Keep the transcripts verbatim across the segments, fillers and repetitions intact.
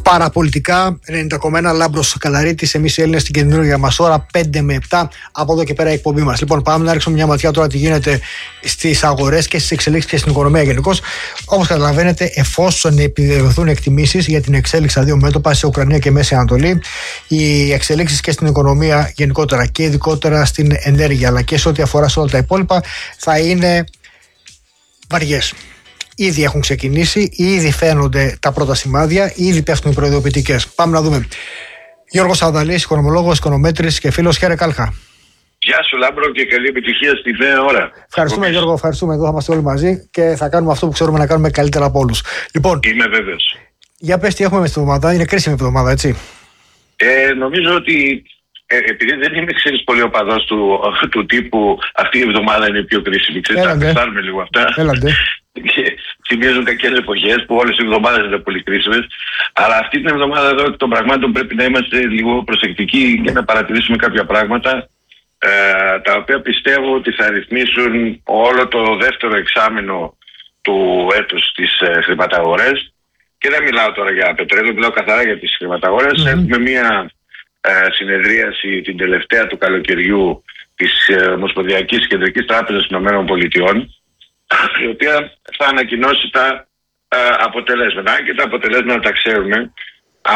Παραπολιτικά, ενενήντα κόμμα ένα Λάμπρος Καλαρίτης, εμείς οι Έλληνες στην καινούργια μας ώρα, πέντε με επτά από εδώ και πέρα η εκπομπή μας. Λοιπόν, πάμε να ρίξουμε μια ματιά τώρα τι γίνεται στις αγορές και στις εξελίξεις και στην οικονομία γενικώς. Όπως καταλαβαίνετε, εφόσον επιβεβαιωθούν εκτιμήσεις για την εξέλιξη στα δύο μέτωπα, σε Ουκρανία και Μέση Ανατολή, οι εξελίξεις και στην οικονομία γενικότερα και ειδικότερα στην ενέργεια, αλλά και σε ό,τι αφορά σε όλα τα υπόλοιπα, θα είναι βαριές. Ήδη έχουν ξεκινήσει, ήδη φαίνονται τα πρώτα σημάδια, ήδη πέφτουν οι προειδοποιητικές. Πάμε να δούμε. Γιώργος Σαουδαλής, οικονομολόγος, οικονομέτρης και φίλος. Χαίρε Κάλχα. Γεια σου Λάμπρο και καλή επιτυχία στη νέα ώρα. Ευχαριστούμε Γιώργο, ευχαριστούμε. Εδώ θα είμαστε όλοι μαζί και θα κάνουμε αυτό που ξέρουμε να κάνουμε καλύτερα από όλους. Λοιπόν, είμαι βέβαιος. Για πες τι έχουμε μες την εβδομάδα, είναι κρίσιμη εβδομάδα, έτσι. Ε, νομίζω ότι ε, επειδή δεν είμαι ξέρεις πολύ οπαδός του, του τύπου αυτή η εβδομάδα είναι πιο κρίσιμη. Ξέρεις, θα αφιστάρουμε λίγο αυτά. Έλαντε. Θυμίζουν κακές εποχές που όλες οι εβδομάδες είναι πολύ κρίσιμες. Αλλά αυτή την εβδομάδα εδώ των πραγμάτων πρέπει να είμαστε λίγο προσεκτικοί και να παρατηρήσουμε κάποια πράγματα ε, τα οποία πιστεύω ότι θα ρυθμίσουν όλο το δεύτερο εξάμηνο του έτους στις ε, χρηματαγορές. Και δεν μιλάω τώρα για πετρέλαιο, μιλάω καθαρά για τις χρηματαγορές. Mm-hmm. Έχουμε μια ε, συνεδρίαση την τελευταία του καλοκαιριού της ε, Ομοσπονδιακής Κεντρικής Τράπεζας των ΗΠΑ, η οποία θα ανακοινώσει τα α, αποτελέσματα. Και τα αποτελέσματα τα ξέρουμε. Α,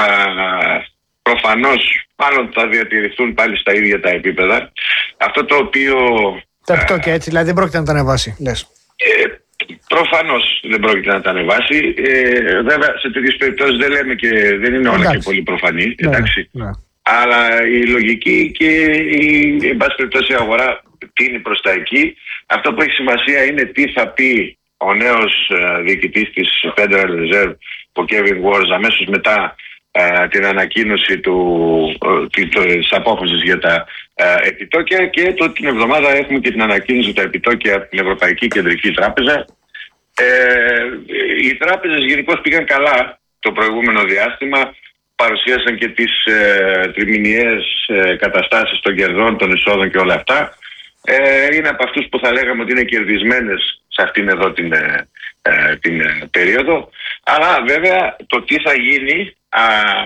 προφανώς μάλλον θα διατηρηθούν πάλι στα ίδια τα επίπεδα. Αυτό το οποίο... Τα επιτόκια έτσι, δηλαδή δεν πρόκειται να τα ανεβάσει, λες. Ε, προφανώς δεν πρόκειται να τα ανεβάσει. Ε, βέβαια σε τέτοιες περιπτώσεις δεν λέμε και δεν είναι όλα εντάξει. Και πολύ προφανή. Ναι, εντάξει. Ναι. Αλλά η λογική και η, εν πάση περιπτώσει, η αγορά τίνει προς τα εκεί. Αυτό που έχει σημασία είναι τι θα πει ο νέος uh, διοικητής της Federal Reserve, ο Kevin Warsh, αμέσως μετά uh, την ανακοίνωση του, uh, της απόφασης για τα uh, επιτόκια, και το την εβδομάδα έχουμε και την ανακοίνωση τα επιτόκια από την Ευρωπαϊκή Κεντρική Τράπεζα. Ε, οι τράπεζες γενικώς πήγαν καλά το προηγούμενο διάστημα. Παρουσίασαν και τις ε, τριμηνιαίες ε, καταστάσεις των κερδών, των εισόδων και όλα αυτά. Ε, είναι από αυτούς που θα λέγαμε ότι είναι κερδισμένες σε αυτήν εδώ την, ε, ε, την ε, περίοδο. Αλλά βέβαια το τι θα γίνει α,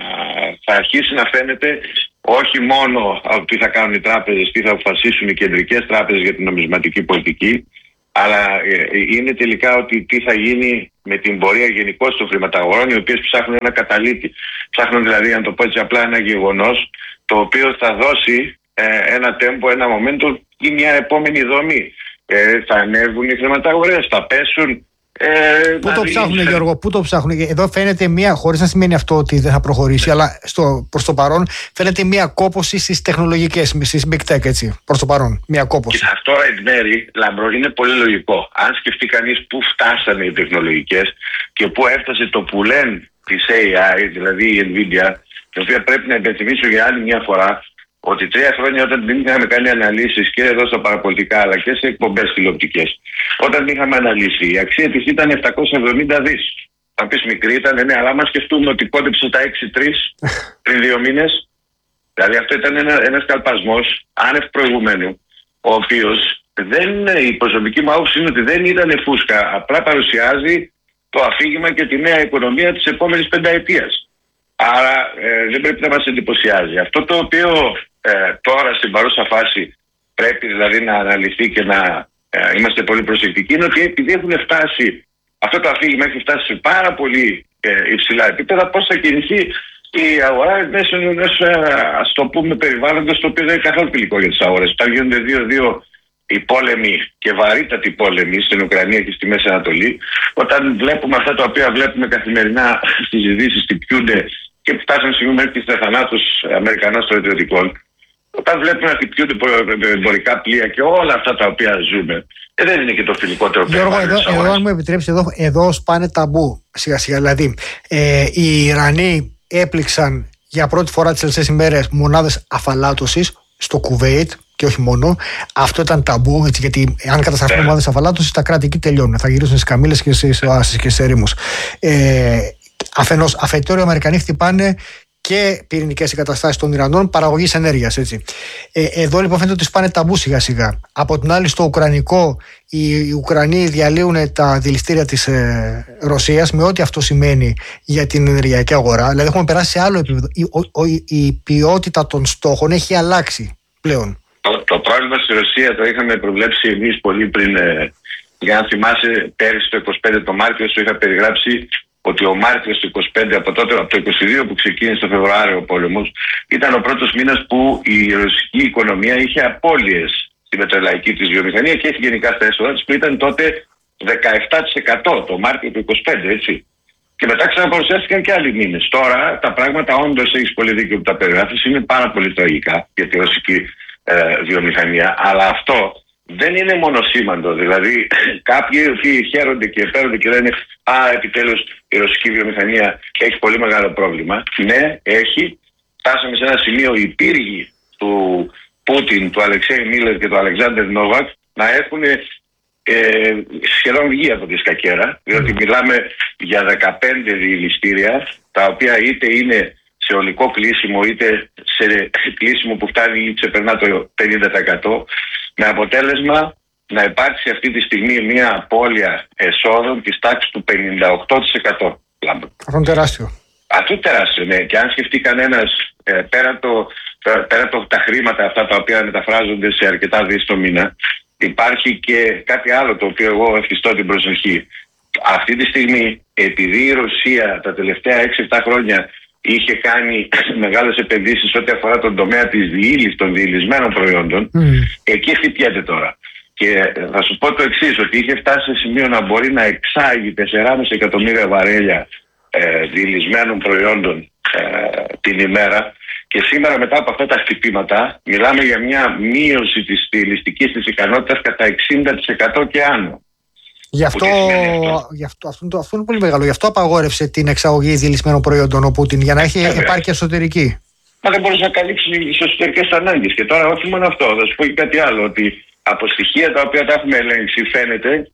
θα αρχίσει να φαίνεται όχι μόνο από τι θα κάνουν οι τράπεζες, τι θα αποφασίσουν οι κεντρικές τράπεζες για την νομισματική πολιτική, αλλά ε, είναι τελικά ότι τι θα γίνει με την πορεία γενικώς των χρηματαγορών, οι οποίες ψάχνουν ένα καταλήτη. Ψάχνουν δηλαδή, να το πω έτσι απλά, ένα γεγονός το οποίο θα δώσει ε, ένα τέμπο, ένα momentum ή μια επόμενη δομή. Ε, θα ανέβουν οι χρηματαγορές, θα πέσουν. Ε, πού το ψάχνουν, σε... Γιώργο, πού το ψάχνουν? Εδώ φαίνεται μια, χωρίς να σημαίνει αυτό ότι δεν θα προχωρήσει, αλλά στο, προς το παρόν φαίνεται μια κόπωση στις τεχνολογικές, στις big tech, έτσι, προς το παρόν. Μια κόπωση. Και αυτό εν μέρει, Λαμπρό, είναι πολύ λογικό. Αν σκεφτεί κανείς πού φτάσανε οι τεχνολογικές και πού έφτασε το πουλέν της έι άι, δηλαδή η Nvidia, την οποία πρέπει να υπενθυμίσω για άλλη μια φορά, ότι τρία χρόνια όταν δεν είχαμε κάνει αναλύσεις και εδώ στα παραπολιτικά αλλά και σε εκπομπές τηλεοπτικές, όταν είχαμε αναλύσει, η αξία της ήταν επτακόσια εβδομήντα δις. Θα πεις μικρή ήταν, ναι, αλλά άμα σκεφτούμε ότι κόντεψε τα έξι τρεις πριν δύο μήνες, δηλαδή αυτό ήταν ένα, ένας καλπασμός άνευ προηγουμένου, ο οποίος δεν, η προσωπική μου άποψη είναι ότι δεν ήταν φούσκα, απλά παρουσιάζει το αφήγημα και τη νέα οικονομία της επόμενης πενταετίας. Άρα ε, δεν πρέπει να μας εντυπωσιάζει. Αυτό το οποίο ε, τώρα στην παρούσα φάση πρέπει δηλαδή να αναλυθεί και να ε, είμαστε πολύ προσεκτικοί, είναι ότι επειδή έχουν φτάσει, αυτό το αφήγημα έχει φτάσει σε πάρα πολύ ε, υψηλά επίπεδα, πώς θα κινηθεί η αγορά μέσω ενός, ας το πούμε, περιβάλλοντος το οποίο δεν είναι καθόλου φιλικό για τις αγορές. Όταν γίνονται δύο-δύο οι πόλεμοι και βαρύτατοι πόλεμοι στην Ουκρανία και στη Μέση Ανατολή, όταν βλέπουμε αυτά τα οποία βλέπουμε καθημερινά στις ειδήσεις, χτυπιούνται και φτάσαν στιγμή μέχρι τις θανάτους Αμερικανών στρατιωτικών, όταν βλέπουμε να χτυπιούνται εμπορικά πλοία και όλα αυτά τα οποία ζούμε, ε, δεν είναι και το φιλικότερο Γιώργο, εδώ, εδώ, αν μου επιτρέψει, εδώ, εδώ σπάνε ταμπού σιγά σιγά. Δηλαδή, ε, οι Ιρανοί έπληξαν για πρώτη φορά τις τελευταίες ημέρες μονάδες αφαλάτωσης στο Κουβέιτ. Και όχι μόνο. Αυτό ήταν ταμπού, έτσι, γιατί αν καταστραφούν ομάδες αφαλάτωσης, τα κράτη εκεί τελειώνουν. Θα γυρίσουν στις καμήλες και στις οάσεις και στις ερήμους. Ε, αφενός, αφετέρου, οι Αμερικανοί χτυπάνε και πυρηνικές εγκαταστάσεις των Ιρανών παραγωγής ενέργειας. Έτσι. Ε, εδώ λοιπόν φαίνεται ότι σπάνε ταμπού σιγά σιγά. Από την άλλη, στο Ουκρανικό, οι, οι Ουκρανοί διαλύουν τα δηληστήρια της ε, Ρωσίας με ό,τι αυτό σημαίνει για την ενεργειακή αγορά. Δηλαδή, έχουμε περάσει σε άλλο επίπεδο. Η, ο, ο, η ποιότητα των στόχων έχει αλλάξει πλέον. Το, το πρόβλημα στη Ρωσία το είχαμε προβλέψει εμείς πολύ πριν. Ε, για να θυμάσαι, πέρυσι το είκοσι πέντε το Μάρτιο σου είχα περιγράψει ότι ο Μάρτιος του είκοσι πέντε, από τότε, από το είκοσι δύο που ξεκίνησε το Φεβρουάριο ο πόλεμος, ήταν ο πρώτος μήνας που η ρωσική οικονομία είχε απώλειες στη πετρελαϊκή της βιομηχανία και έχει γενικά στα έσοδα της, που ήταν τότε δεκαεπτά τοις εκατό το Μάρτιο του είκοσι πέντε, έτσι. Και μετά ξαναπαρουσιάστηκαν και άλλοι μήνες. Τώρα τα πράγματα, όντως έχεις πολύ δίκιο που τα περιγράφεις, είναι πάρα πολύ τραγικά για τη ρωσική ε, βιομηχανία. Αλλά αυτό δεν είναι μονοσήμαντο. Δηλαδή, κάποιοι οι οποίοι χαίρονται και παίρνουν και λένε «Α, επιτέλους η ρωσική βιομηχανία έχει πολύ μεγάλο πρόβλημα». Ναι, έχει. Φτάσαμε σε ένα σημείο οι πύργοι του Πούτιν, του Αλεξέη Μίλερ και του Αλεξάνδερ Νόβακ να έχουν ε, σχεδόν βγει από τη σκακέρα. Διότι μιλάμε για δεκαπέντε διηληστήρια, τα οποία είτε είναι σε ολικό κλείσιμο είτε σε κλείσιμο που φτάνει ή ξεπερνά το πενήντα τοις εκατό, με αποτέλεσμα να υπάρξει αυτή τη στιγμή μια απώλεια εσόδων της τάξης του πενήντα οκτώ τοις εκατό. Αυτό είναι τεράστιο. Αυτό τεράστιο, ναι. Και αν σκεφτεί κανένας ε, πέρα, το, πέρα το, τα χρήματα αυτά τα οποία μεταφράζονται σε αρκετά δις το μήνα, υπάρχει και κάτι άλλο το οποίο εγώ ευχηστώ την προσοχή. Αυτή τη στιγμή, επειδή η Ρωσία τα τελευταία έξι επτά χρόνια είχε κάνει μεγάλες επενδύσεις ό,τι αφορά τον τομέα της διήλυσης των διηλυσμένων προϊόντων, mm. εκεί χτυπιέται τώρα. Και θα σου πω το εξής, ότι είχε φτάσει σε σημείο να μπορεί να εξάγει τέσσερα κόμμα πέντε εκατομμύρια βαρέλια ε, διηλυσμένων προϊόντων ε, την ημέρα, και σήμερα μετά από αυτά τα χτυπήματα μιλάμε για μια μείωση της διηλυστικής της ικανότητας κατά εξήντα τοις εκατό και άνω. Γι' αυτό, γι αυτό, αυτό, αυτό είναι πολύ μεγάλο. Γι' αυτό απαγόρευσε την εξαγωγή διηλυσμένων προϊόντων ο Πούτιν, για να έχει ε, επάρκεια εσωτερική. Μα δεν μπορούσε να καλύψει τις εσωτερικές ανάγκες. Και τώρα όχι μόνο αυτό, θα σου πω και κάτι άλλο. Ότι από στοιχεία τα οποία τα έχουμε ελέγξει φαίνεται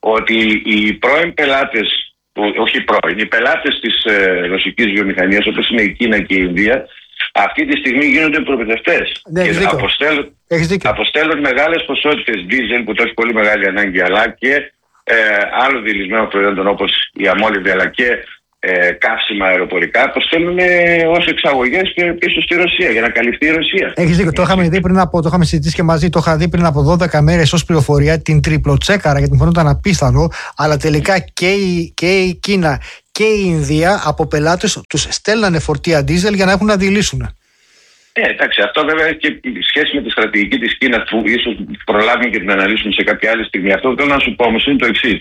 ότι οι πρώην πελάτες, όχι οι πρώην, οι πελάτες της ε, ρωσικής βιομηχανίας, όπως είναι η Κίνα και η Ινδία, αυτή τη στιγμή γίνονται προμηθευτές. Ναι, και αποστέλουν, αποστέλουν μεγάλες ποσότητες δίζελ που το έχει πολύ μεγάλη ανάγκη, αλλά και Ε, άλλων διηλυσμένων προϊόντων όπως η αμόλυβη, αλλά και ε, καύσιμα αεροπορικά, αποστέλνουν ως εξαγωγές και πίσω στη Ρωσία για να καλυφθεί η Ρωσία. Έχεις δίκιο. Το είχαμε δει πριν από, το είχαμε συζητήσει και μαζί, το είχα δει πριν από δώδεκα μέρες ως πληροφορία, την τριπλοτσέκαρα, γιατί μου φαίνονταν απίθανο, αλλά τελικά και η, και η Κίνα και η Ινδία από πελάτες τους στέλνανε φορτία ντίζελ για να έχουν να διηλύσουν. Ε, εντάξει, αυτό βέβαια έχει και σχέση με τη στρατηγική της Κίνας που ίσως προλάβουμε και την αναλύσουμε σε κάποια άλλη στιγμή. Αυτό που θέλω να σου πω όμως είναι το εξής.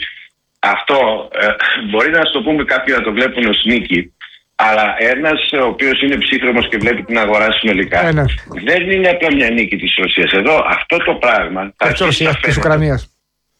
Αυτό ε, μπορεί να το πούμε κάποιοι να το βλέπουν ως νίκη, αλλά ένας ο οποίος είναι ψύχρεμος και βλέπει την αγορά συνολικά, ε, ναι. δεν είναι απλά μια νίκη της Ρωσίας. Εδώ αυτό το πράγμα. Της Ρωσίας, της Ουκρανίας.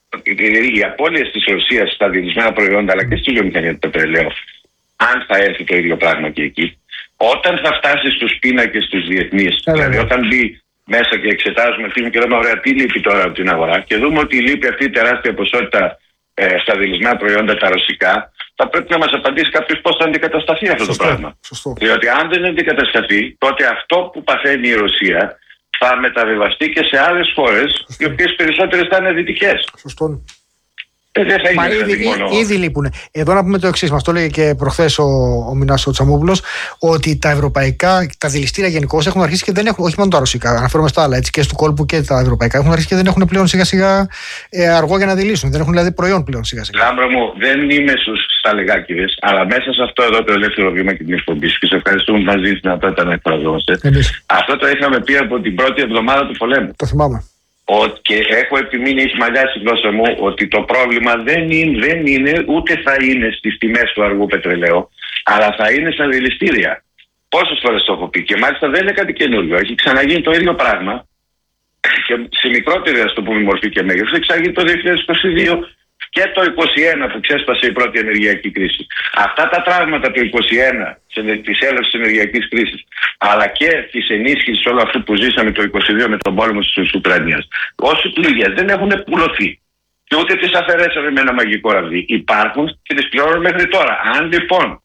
Οι απώλειες της Ρωσίας στα διηλυσμένα προϊόντα, αλλά και στη βιομηχανία του πετρελαίου, αν θα έρθει το ίδιο πράγμα και εκεί. Όταν θα φτάσει στους πίνακες τους διεθνείς, yeah, δηλαδή yeah. όταν μπει μέσα και εξετάζουμε τι και λέμε, ωραία, τι λείπει τώρα από την αγορά, και δούμε ότι λείπει αυτή η τεράστια ποσότητα ε, στα διηλυσμένα προϊόντα τα ρωσικά, θα πρέπει να μας απαντήσει κάποιος πώς θα αντικατασταθεί αυτό Σωστό. το πράγμα. Σωστό. Διότι αν δεν αντικατασταθεί, τότε αυτό που παθαίνει η Ρωσία θα μεταβιβαστεί και σε άλλες χώρες, Σωστό. οι οποίες περισσότερες θα είναι δυτικές. Σωστό. Δεν θα Μα είναι ήδη, μόνο... ήδη λείπουν. Εδώ να πούμε το εξής, μας το λέει και προχθές ο, ο Μινάς ο Τσαμόπουλος, ότι τα ευρωπαϊκά, τα δηληστήρια γενικώς έχουν αρχίσει και δεν έχουν, όχι μόνο τα ρωσικά, αναφέρομαι στα άλλα, έτσι, και στο κόλπο και τα ευρωπαϊκά, έχουν αρχίσει και δεν έχουν πλέον σιγά σιγά ε, αργό για να δηλήσουν. Δεν έχουν δηλαδή προϊόν πλέον σιγά σιγά. Λάμπρο μου, δεν είμαι στους σταλεγάκηδες, αλλά μέσα σε αυτό εδώ το ελεύθερο βήμα και την εκπομπή σου, και σε ευχαριστούμε μαζί στην δυνατότητα να εκφραζόμαστε. Αυτό το είχαμε πει από την πρώτη εβδομάδα του πολέμου. Το θυμάμαι. Και έχω επιμείνει, έχει μαλλιάσει η γλώσσα μου, ότι το πρόβλημα δεν είναι, δεν είναι ούτε θα είναι στις τιμές του αργού πετρελαίου, αλλά θα είναι στα δηληστήρια. Πόσες φορές το έχω πει, και μάλιστα δεν είναι κάτι καινούριο. Έχει ξαναγίνει το ίδιο πράγμα και σε μικρότερη, ας το πούμε, μορφή και μέγεθος. Έχει ξαναγίνει το δύο χιλιάδες είκοσι δύο και το είκοσι ένα που ξέσπασε η πρώτη ενεργειακή κρίση. Αυτά τα πράγματα του είκοσι ένα, της έλευσης της ενεργειακής κρίσης, αλλά και της ενίσχυσης όλου αυτού που ζήσαμε το είκοσι δύο με τον πόλεμο της Ουκρανίας, όσοι πληγές δεν έχουν πουλωθεί και ούτε τις αφαιρέσαμε με ένα μαγικό ραβδί. Υπάρχουν και τις πληρώνουν μέχρι τώρα. Αν λοιπόν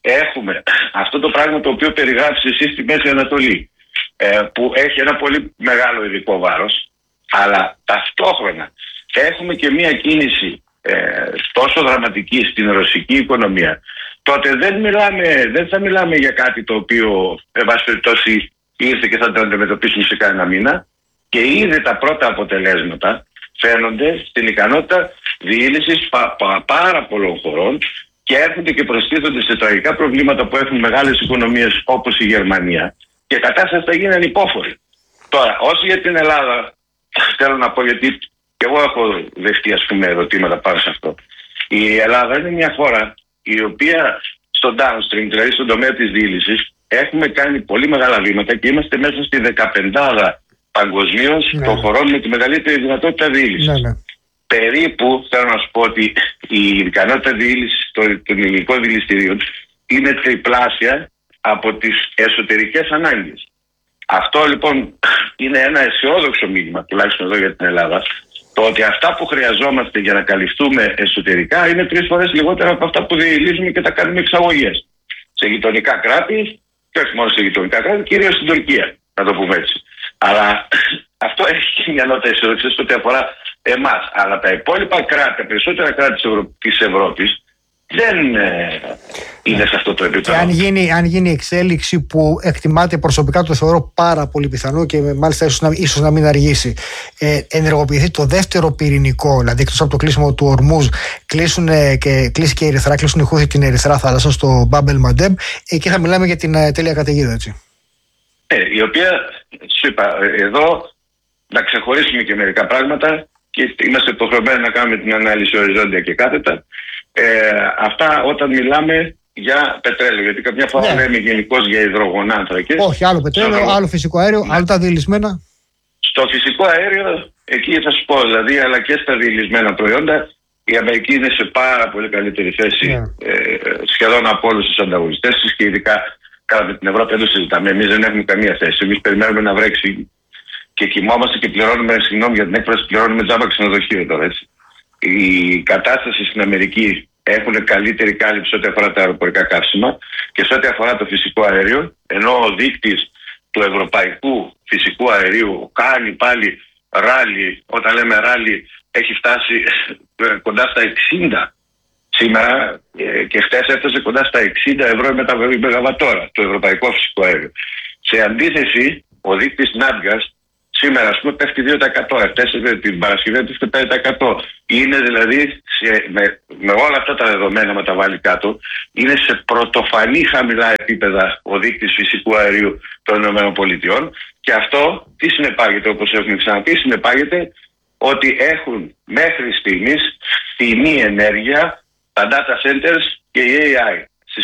έχουμε αυτό το πράγμα το οποίο περιγράφεις εσύ στη Μέση Ανατολή, ε, που έχει ένα πολύ μεγάλο ειδικό βάρος, αλλά ταυτόχρονα έχουμε και μια κίνηση ε, τόσο δραματική στην ρωσική οικονομία, τότε δεν, μιλάμε, δεν θα μιλάμε για κάτι το οποίο εν πάση περιπτώσει ήρθε και θα το αντιμετωπίσουμε σε κανένα μήνα, και ήδη τα πρώτα αποτελέσματα φαίνονται στην ικανότητα διήλυσης πα, πα, πάρα πολλών χωρών, και έρχονται και προστίθονται σε τραγικά προβλήματα που έχουν μεγάλες οικονομίες όπως η Γερμανία, και η κατάσταση θα γίνει ανυπόφορη. Τώρα, όσο για την Ελλάδα, θέλω να πω, γιατί και εγώ έχω δεχτεί ας πούμε ερωτήματα πάνω σε αυτό. Η Ελλάδα είναι μια χώρα η οποία στο downstream, δηλαδή στον τομέα της διήλυσης, έχουμε κάνει πολύ μεγάλα βήματα και είμαστε μέσα στη δεκαπεντάδα παγκοσμίως ναι. των χωρών με τη μεγαλύτερη δυνατότητα διήλυσης. Ναι, ναι. Περίπου, θέλω να σου πω ότι η ικανότητα διήλυσης των, των ελληνικών διηληστηρίων είναι τριπλάσια από τις εσωτερικές ανάγκες. Αυτό λοιπόν είναι ένα αισιόδοξο μήνυμα, τουλάχιστον εδώ για την Ελλάδα, το ότι αυτά που χρειαζόμαστε για να καλυφθούμε εσωτερικά είναι τρεις φορές λιγότερα από αυτά που διηλύσουμε και τα κάνουμε εξαγωγές. Σε γειτονικά κράτη, και όχι μόνο σε γειτονικά κράτη, κυρίως στην Τουρκία, να το πούμε έτσι. Αλλά αυτό έχει και μια νότα αισιοδοξίας ό,τι αφορά εμάς. Αλλά τα υπόλοιπα κράτη, τα περισσότερα κράτη της, Ευρω... της Ευρώπης, δεν ε, είναι σε αυτό το επίπεδο. Και αν γίνει, αν γίνει εξέλιξη που εκτιμάται προσωπικά, το θεωρώ πάρα πολύ πιθανό και μάλιστα ίσως να, ίσως να μην αργήσει, ε, ενεργοποιηθεί το δεύτερο πυρηνικό, δηλαδή εκτός από το κλείσιμο του Ορμούζ, κλείσουν και, κλείσει και η Ερυθρά, κλείσουν οι Χούθοι την Ερυθρά θάλασσα στο Μπάμπελ Μαντέμ, εκεί θα μιλάμε για την ε, τέλεια καταιγίδα, έτσι. Ε, η οποία, σου είπα, εδώ να ξεχωρίσουμε και μερικά πράγματα και είμαστε υποχρεωμένοι να κάνουμε την ανάλυση οριζόντια και κάθετα. Ε, αυτά όταν μιλάμε για πετρέλαιο, γιατί κάποια φορά ναι. λέμε γενικώς για υδρογονάνθρακες. Όχι, άλλο πετρέλαιο, άλλο, άλλο φυσικό αέριο, ναι. άλλο τα διελισμένα. Στο φυσικό αέριο, εκεί θα σου πω δηλαδή, αλλά και στα διελισμένα προϊόντα, η Αμερική είναι σε πάρα πολύ καλύτερη θέση ναι. ε, σχεδόν από όλους τους ανταγωνιστές της, και ειδικά κατά με την Ευρώπη δεν το συζητάμε. Εμείς δεν έχουμε καμία θέση. Εμείς περιμένουμε να βρέξει και κοιμόμαστε και πληρώνουμε, συγγνώμη για την έκφραση, πληρώνουμε τζάμπα ξενοδοχείο τώρα, έτσι. Η κατάσταση στην Αμερική έχουν καλύτερη κάλυψη ό,τι αφορά τα αεροπορικά καύσιμα και σε ό,τι αφορά το φυσικό αέριο, ενώ ο δείκτης του ευρωπαϊκού φυσικού αερίου κάνει πάλι ράλι, όταν λέμε ράλι έχει φτάσει κοντά στα εξήντα σήμερα, και χτες έφτασε κοντά στα εξήντα ευρώ η μεγαβατόρα το ευρωπαϊκό φυσικό αέριο. Σε αντίθεση, ο δείκτης Νάντγκας σήμερα, ας πούμε, πέφτει δύο τοις εκατό, χτες την Παρασκευή πέφτει πέντε τοις εκατό. Είναι δηλαδή, σε, με, με όλα αυτά τα δεδομένα με τα βάλει κάτω, είναι σε πρωτοφανή χαμηλά επίπεδα ο δείκτης φυσικού αερίου των ΗΠΑ, και αυτό τι συνεπάγεται, όπως έχουμε ξαναπεί, συνεπάγεται ότι έχουν μέχρι στιγμής φτηνή ενέργεια τα data centers και η έι άι στις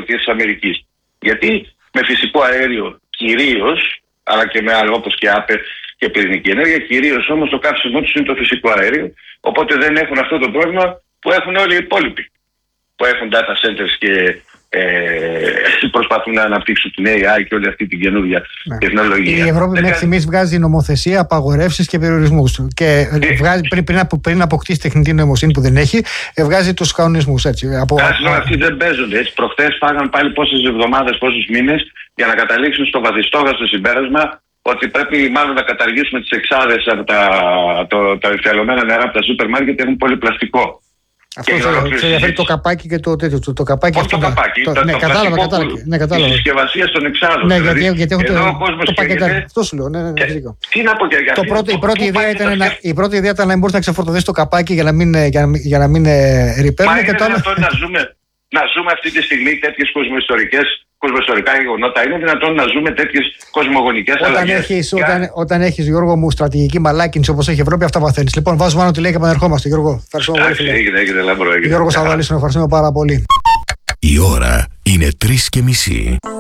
ΗΠΑ. Γιατί με φυσικό αέριο κυρίως, αλλά και με άλλο όπως και άπε και πυρηνική ενέργεια, κυρίως όμως το καύσιμό τους είναι το φυσικό αέριο, οπότε δεν έχουν αυτό το πρόβλημα που έχουν όλοι οι υπόλοιποι, που έχουν data centers και ε, προσπαθούν να αναπτύξουν την έι άι και όλη αυτή την καινούργια ναι. τεχνολογία. Η Ευρώπη μέχρι στιγμής βγάζει νομοθεσία, απαγορεύσεις και περιορισμούς, και ε, βγάζει, πριν, πριν, απο, πριν αποκτήσει τεχνητή νοημοσύνη που δεν έχει, ε, βγάζει τους κανονισμούς, έτσι. Από... Άσχημα, αυτοί δεν παίζονται, έτσι. Προχτές φάγαν πάλι πόσες εβδομάδες, πόσους μήνες για να καταλήξουν στο βαθιστόγαστο συμπέρασμα ότι πρέπει μάλλον να καταργήσουμε τις εξάδες από τα, το, τα υφιαλωμένα νερά από τα σούπερ μάρκετ, γιατί έχουν πολύ πλαστικό. Αυτό σε ενδιαφέρει το καπάκι και το τέτοιο. Το, το καπάκι, αυτό, το καπάκι, το, το, ναι, το κατάλαβα, κατάλαβα. Ναι, κατάλαβα. Η συσκευασία των εξάδων. Ναι, δηλαδή, γιατί, γιατί έχω το, το πακετάκι. Αυτό σου λέω. Ναι, ναι, ναι, τι να πω και για αυτό. Η πρώτη ιδέα ήταν να, η πρώτη ιδέα ήταν να μην μπορείς να ξεφορτωθείς το καπάκι για να μην, για να, για να μην ρηπαίνουν. Μα είναι δυνατόν να ζούμε, να ζούμε αυτή τη στιγμή τέτοιες κοσμοϊστορικές κοσμοϊστορικά γεγονότα? Είναι δυνατόν να ζούμε τέτοιες κοσμογονικές αλλαγές? Όταν, όταν έχεις, Γιώργο μου, στρατηγική μαλάκινση όπως έχει η Ευρώπη, αυτά παθαίνεις. Λοιπόν, βάζουμε πάνω τη λέει και επανερχόμαστε, Γιώργο. Ευχαριστούμε. Έγινε, έγινε, λάμπρο, έγινε. Γιώργο Σαδαλής, ευχαριστούμε πάρα πολύ. Η ώρα είναι τρεις και μισή.